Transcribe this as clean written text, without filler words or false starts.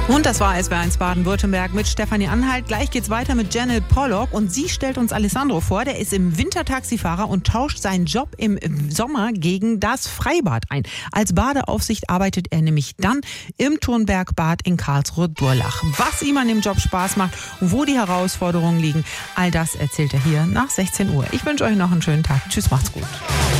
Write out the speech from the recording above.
Und das war SWR1 Baden-Württemberg mit Stefanie Anhalt. Gleich geht's weiter mit Janet Pollock und sie stellt uns Alessandro vor. Der ist im Winter Taxifahrer und tauscht seinen Job im Sommer gegen das Freibad ein. Als Badeaufsicht arbeitet er nämlich dann im Turnbergbad in Karlsruhe-Durlach. Was ihm an dem Job Spaß macht und wo die Herausforderungen liegen, all das erzählt er hier nach 16 Uhr. Ich wünsche euch noch einen schönen Tag. Tschüss, macht's gut.